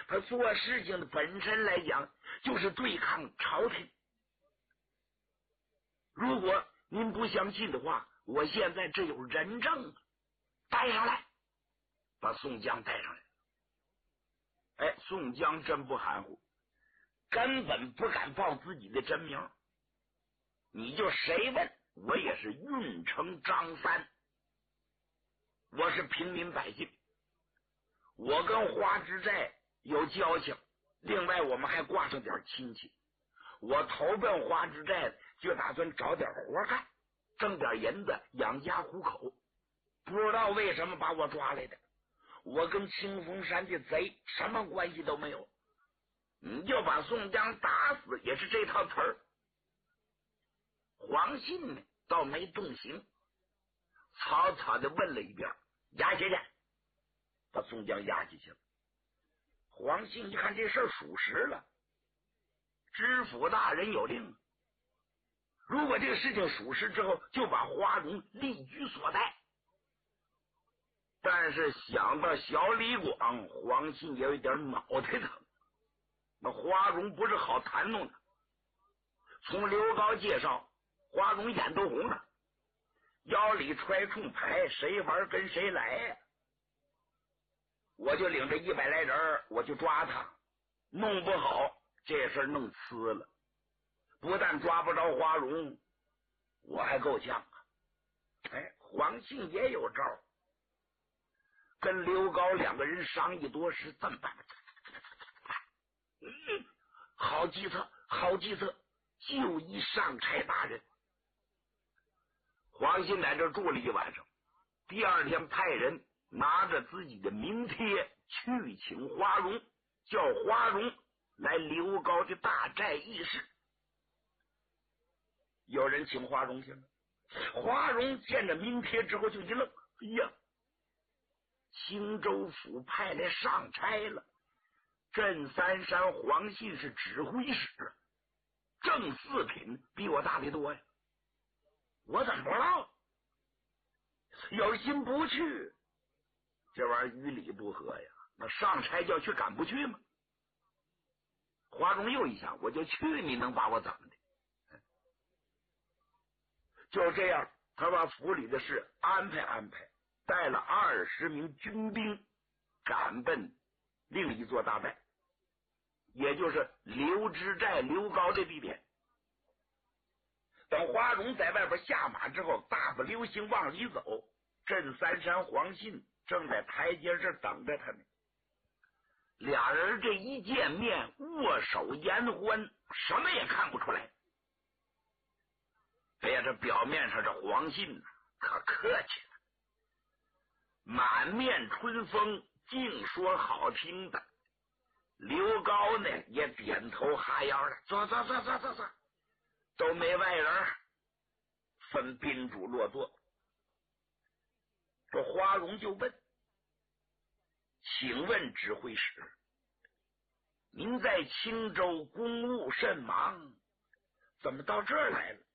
他做事情的本身来讲就是对抗朝廷。如果您不相信的话，我现在这有人证，带上来，把宋江带上来。哎，宋江真不含糊，根本不敢报自己的真名。你就谁问，我也是运城张三，我是平民百姓，我跟花枝寨有交情，另外我们还挂上点亲戚。我投奔花枝寨就打算找点活干，挣点银子养家糊口，不知道为什么把我抓来的。我跟清风山的贼什么关系都没有，你就把宋江打死也是这套词儿。黄信呢倒没动刑，草草的问了一遍，押下去，把宋江押下去了。黄信一看这事儿属实了，知府大人有令，如果这个事情属实之后，就把花荣立居所带。但是想到小李广，黄信也有一点脑袋疼。那花荣不是好谈弄的，从刘高介绍，花荣眼都红了，腰里揣冲牌，谁玩跟谁来呀。我就领着100来人，我就抓他，弄不好这事弄呲了，不但抓不着花荣，我还够呛啊。哎，黄信也有招，跟刘高2个人商议多时，这么办？好计策，好计策，就依上差大人。黄信在这住了一晚上，第二天派人拿着自己的名帖去请花荣，叫花荣来刘高的大寨议事。有人请花荣去了，花荣见着名帖之后就一愣，哎呀，青州府派来上差了，镇三山黄信是指挥使，正四品，比我大得多呀，我怎么不知道？有心不去，这玩意儿与理不合呀。那上差叫去，敢不去吗？花荣又一想，我就去，你能把我怎么的？就这样，他把府里的事安排安排，带了20名军兵赶奔另一座大寨，也就是刘知寨刘高的地点。等花荣在外边下马之后，大步流星往里走，镇三山黄信正在台阶这等着他呢。俩人这一见面，握手言欢，什么也看不出来。哎呀，这表面上这黄信可客气了，满面春风，净说好听的。刘高呢也点头哈腰的，坐，都没外人，分宾主落座。这花荣就问，请问指挥使，您在青州公务甚忙，怎么到这儿来了？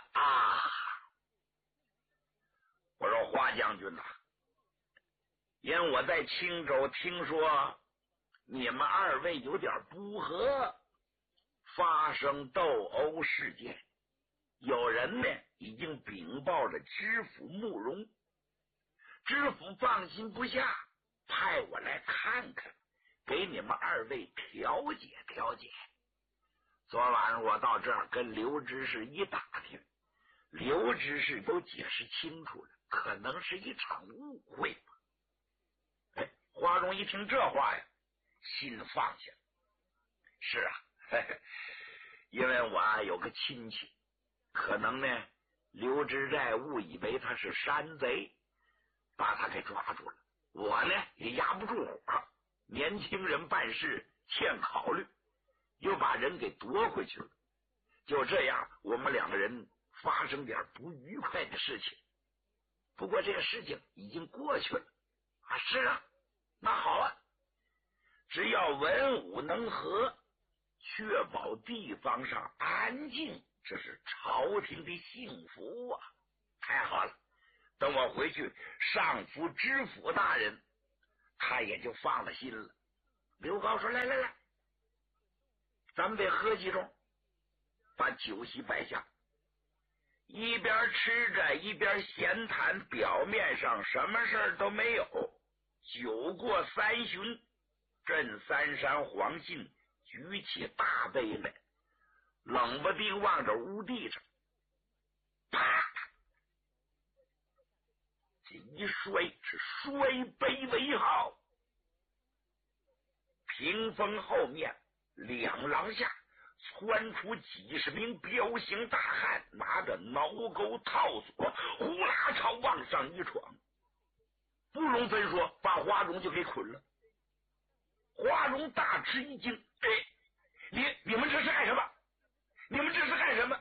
我说花将军呐，因我在青州听说你们2位有点不和，发生斗殴事件，有人呢已经禀报了知府慕容，知府放心不下，派我来看看，给你们2位调解调解。昨晚上我到这儿跟刘知事一打听，刘知事都解释清楚了，可能是一场误会吧。哎，花荣一听这话呀，心放下了。是啊，因为我有个亲戚，可能呢刘知寨误以为他是山贼，把他给抓住了。我呢也压不住火，年轻人办事欠考虑，又把人给夺回去了。就这样，我们2个人发生点不愉快的事情。不过这个事情已经过去了啊。是啊，那好啊，只要文武能和，确保地方上安静，这是朝廷的幸福啊！太好了，等我回去上府知府大人，他也就放了心了。 刘高说：“来来来，咱们得喝几盅。”把酒席摆下，一边吃着一边闲谈，表面上什么事儿都没有。酒过三巡，镇三山黄信举起大杯来，冷不丁望着屋地上，啪！这一摔是摔杯为号。屏风后面两廊下窜出几十名彪形大汉，拿着挠钩套索，呼啦朝往上一闯，不容分说，把花荣就给捆了。花荣大吃一惊：“哎，你们这是干什么？你们这是干什么？”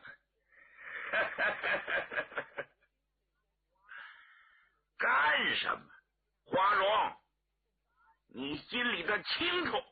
干什么？花荣，你心里头清楚，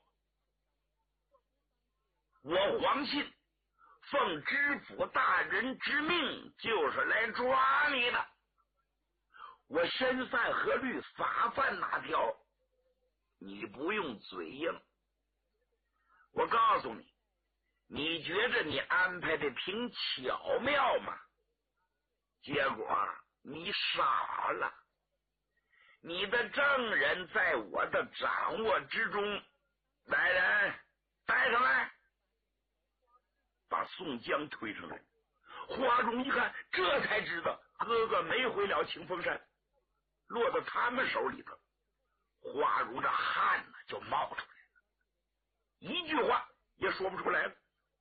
我黄信奉知府大人之命，就是来抓你的。我身犯何律，法犯哪条？你不用嘴硬。我告诉你，你觉着你安排的挺巧妙吗？结果你傻了。你的证人在我的掌握之中，来人，带上来。把宋江推上来。花荣一看，这才知道哥哥没回了清风山，落到他们手里头。花荣这汗呢就冒出来了，一句话也说不出来了。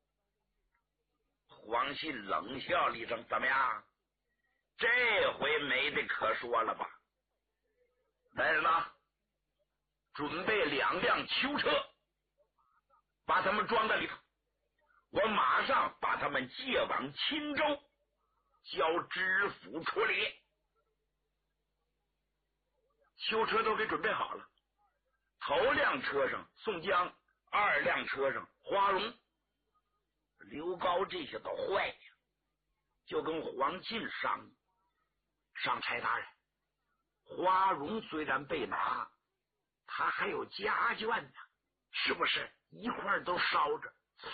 黄信冷笑了一声：“怎么样？这回没得可说了吧？来人呐，准备2辆囚车，把他们装在里头。我马上把他们借往钦州，交知府处理。”囚车都给准备好了，头辆车上宋江，2辆车上花荣。刘高这些都坏呀，就跟黄信商议：“上差大人，花荣虽然被拿，他还有家眷呢，是不是一块都烧着？”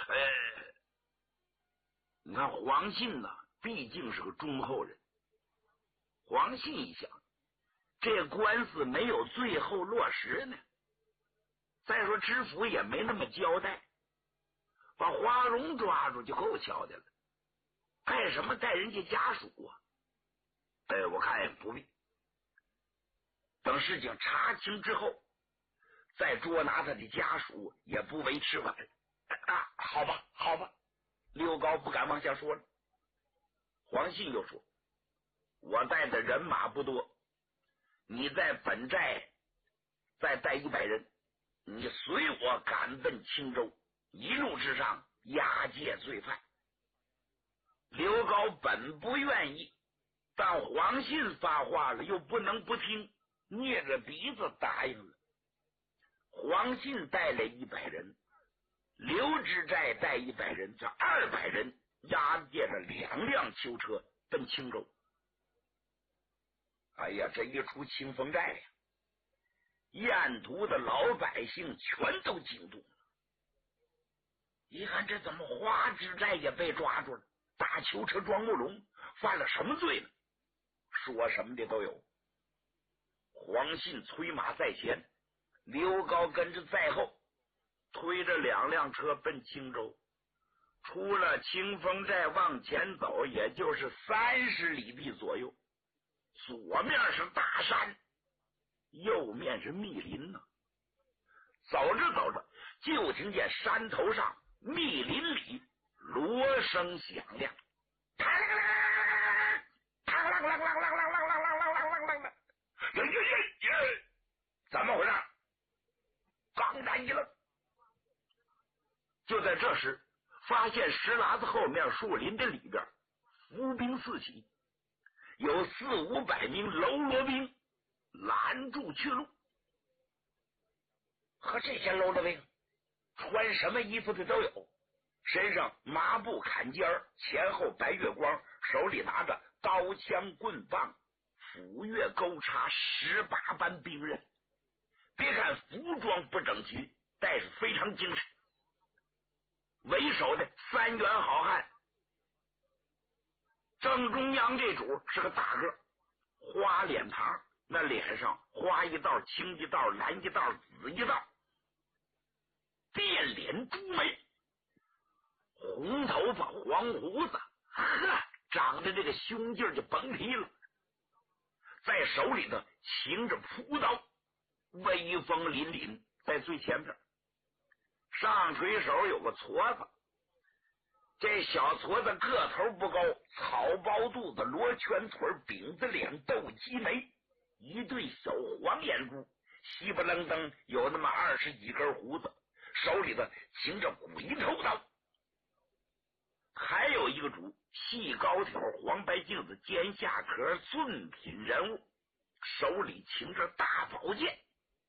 你看黄信呢，毕竟是个忠厚人。黄信一想，这官司没有最后落实呢，再说知府也没那么交代，把花荣抓住就够瞧的了，干什么带人家家属啊？我看也不必。等事情查清之后，再捉拿他的家属也不为迟晚。好吧，好吧。刘高不敢往下说了。黄信又说：“我带的人马不多，你在本寨再带100人，你随我赶奔青州，一路之上押解罪犯。”刘高本不愿意，但黄信发话了，又不能不听，捏着鼻子答应了。黄信带来100人，刘知寨带100人，这200人押解着2辆囚车奔青州。哎呀，这一出清风寨呀，沿途的老百姓全都惊动了。一看这怎么花知寨也被抓住了，大囚车装木龙，犯了什么罪呢？说什么的都有。黄信催马在前，刘高跟着在后，推着2辆车奔青州。出了清风寨往前走，也就是30里地左右，左面是大山，右面是密林呢。走着走着，就听见山头上密林里锣声响亮，怎么回事？刚然一愣，就在这时，发现石喇子后面树林的里边伏兵四起，有400-500名喽啰兵拦住去路。和这些喽啰兵穿什么衣服的都有，身上麻布坎肩，前后白月光，手里拿着刀枪棍棒，斧钺钩叉18般兵刃。别看服装不整齐， 但是非常精神。为首的3员好汉，正中央这主是个大个，花脸庞，那脸上花一道青一道蓝一道紫一道，变脸朱眉，红头发黄胡子，呵，长得这个胸劲就甭提了。在手里头擎着朴刀，威风凛凛，在最前边。上垂手有个矬子，这小矬子个头不高，草包肚子，罗圈腿，饼子脸，斗鸡眉，一对小黄眼珠，稀不楞登有那么20几根胡子，手里头擎着鬼头刀。还有一个主，细高挑，黄白镜子，尖下壳，俊品人物，手里擎着大宝剑。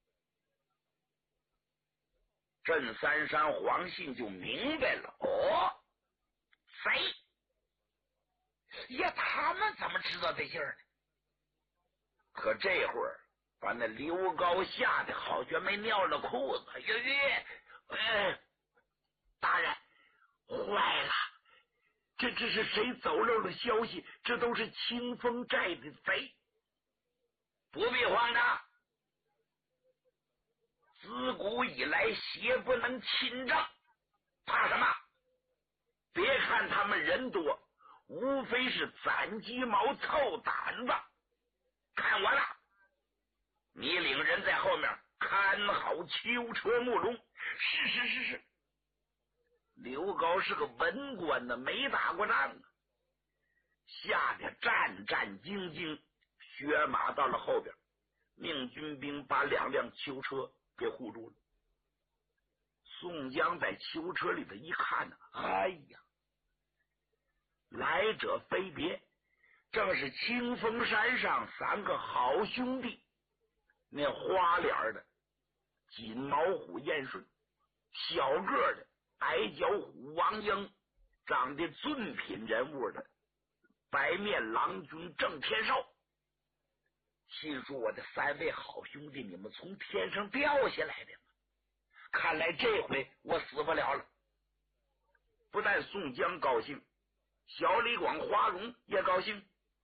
镇三山黄信就明白了，哦，谁呀？他们怎么知道这信儿呢？可这会儿把那刘高吓得好像没尿了裤子。大人，坏了！这是谁走漏了消息？这都是清风寨的贼！不必慌张，自古以来邪不能侵正，怕什么？别看他们人多，无非是攒鸡毛凑胆子。看我了，你领人在后面看好囚车木龙。是。刘高是个文官呢，没打过仗啊，吓得战战兢兢，血马到了后边，命军兵把2辆囚车给护住了。宋江在囚车里头一看呢，哎呀，来者非别，正是清风山上3个好兄弟，那花脸的锦毛虎燕顺，小个的矮脚虎王英，长得俊品人物的白面郎君郑天寿。心说我的3位好兄弟，你们从天上掉下来的吗？看来这回我死不了了。不但宋江高兴，小李广、花荣也高兴。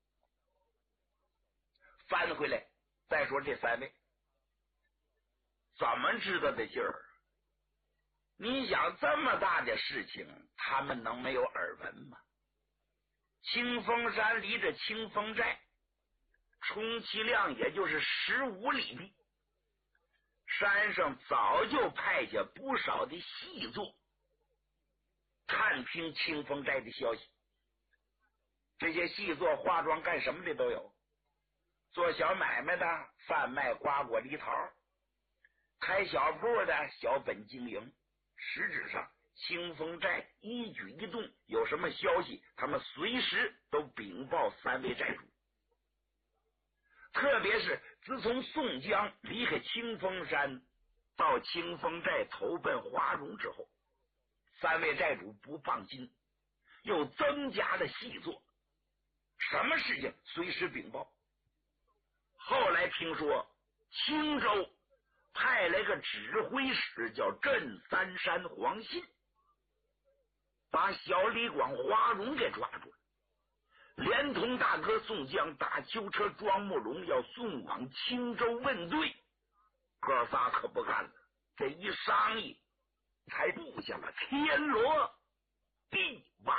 翻回来再说这3位怎么知道的信儿？你想这么大的事情，他们能没有耳闻吗？清风山离着清风寨充其量也就是15里地，山上早就派下不少的细作探听清风寨的消息。这些细作化妆干什么的都有，做小买卖的贩卖瓜果梨桃，开小铺的小本经营。实质上清风寨一举一动有什么消息，他们随时都禀报3位寨主。特别是自从宋江离开清风山到清风寨投奔花荣之后，3位寨主不放心，又增加了细作，什么事情随时禀报。后来听说青州派来个指挥使叫镇三山黄信，把小李广、花荣给抓住了，连同大哥宋江打囚车庄木龙要送往青州问罪。哥仨可不干了，这一商议才布下了天罗地网。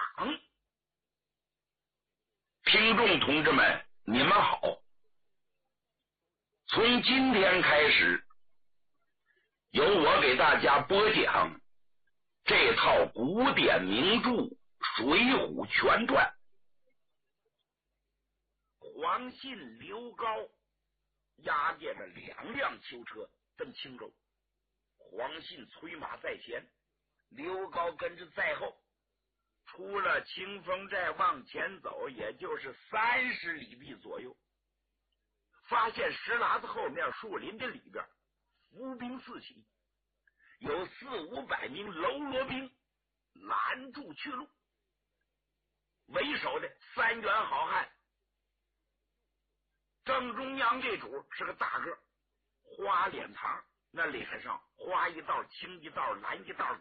听众同志们，你们好，从今天开始由我给大家播讲这套古典名著《水浒全传》。黄信、刘高押解着2辆囚车奔青州，黄信催马在前，刘高跟着在后。出了清风寨往前走，也就是30里地左右，发现石喇子后面树林的里边伏兵四起，有400-500名喽啰兵拦住去路。为首的3员好汉，正中央这主是个大个，花脸庞， 那脸上花一道青一道蓝一道